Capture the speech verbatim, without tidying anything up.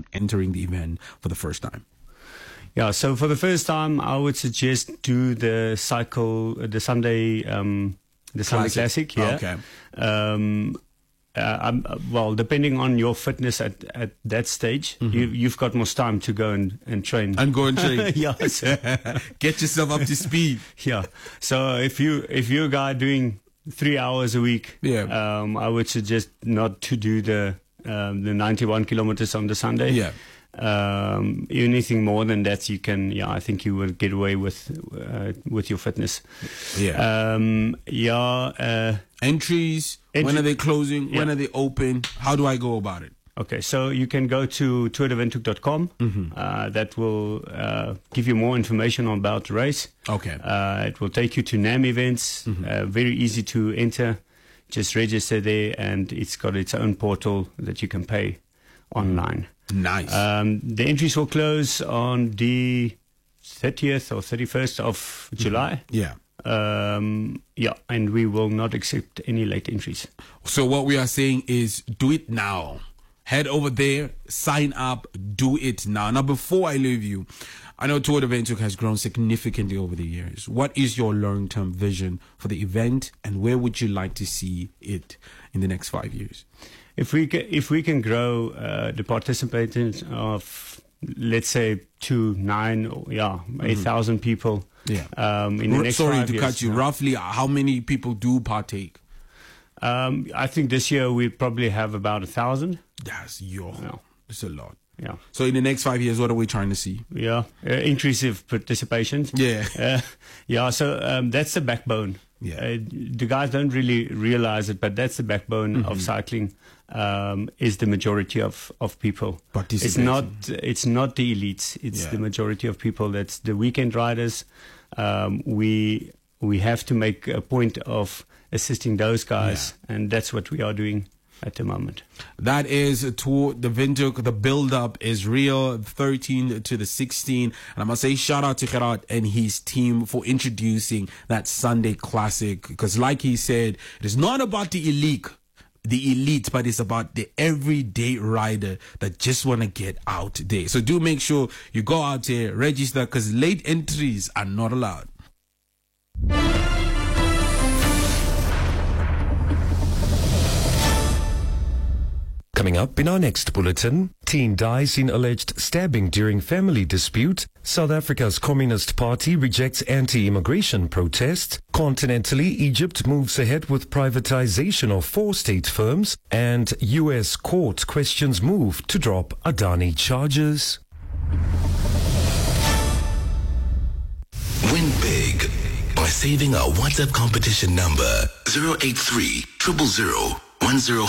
entering the event for the first time? Yeah, so for the first time, I would suggest do the cycle, the Sunday, um, the Sunday Classic. Classic. Yeah. Okay. Um, uh, um, well, depending on your fitness at, at that stage, Mm-hmm. you, you've got more time to go and, and train. And go and train. yeah. So, Get yourself up to speed. yeah. So if you if you're a guy doing three hours a week, Yeah. um, I would suggest not to do the um, the ninety-one kilometers on the Sunday. Yeah. Um, anything more than that, you can. Yeah, I think you will get away with uh, with your fitness. Yeah. Um, yeah. Uh, Entries, Entry- when are they closing? Yeah. When are they open? How do I go about it? Okay, so you can go to tour de windhoek dot com. Mm-hmm. Uh, that will uh, give you more information about the race. Okay. Uh, it will take you to NAM events. Mm-hmm. Uh, very easy to enter. Just register there, and it's got its own portal that you can pay online. Nice. Um, the entries will close on the thirtieth or thirty-first of July. yeah. Um, yeah, and we will not accept any late entries. So what we are saying is do it now. Head over there, sign up, do it now. Now, before I leave you, I know Tour de Windhoek has grown significantly over the years. What is your long-term vision for the event, and where would you like to see it in the next five years? If we can, if we can grow uh, the participants of, let's say, to nine, or, yeah, eight thousand people. Yeah. Um, in the R- next Sorry five to years, cut you. yeah. Roughly, how many people do partake? Um, I think this year we probably have about a thousand. That's your. Yeah. It's a lot. Yeah. So in the next five years, what are we trying to see? Yeah. Uh, increase of participation. Yeah. Uh, yeah. So um, that's the backbone. Yeah. Uh, the guys don't really realize it, but that's the backbone Mm-hmm. of cycling. Um, is the majority of, of people. It's Participating. not. It's not the elites. It's Yeah. the majority of people. That's the weekend riders. Um, we we have to make a point of assisting those guys, and that's what we are doing at the moment. That is Tour de Windhoek. The build-up is real, thirteen to the sixteen. And I must say shout out to Gerard and his team for introducing that Sunday Classic. Because like he said, it is not about the elite, the elite, but it's about the everyday rider that just want to get out there. So do make sure you go out there, register, because late entries are not allowed. Coming up in our next bulletin, teen dies in alleged stabbing during family dispute. South Africa's Communist Party rejects anti-immigration protests. Continentally, Egypt moves ahead with privatization of four state firms. And U S court questions move to drop Adani charges. Win big by saving our WhatsApp competition number zero eight three, zero zero zero, one zero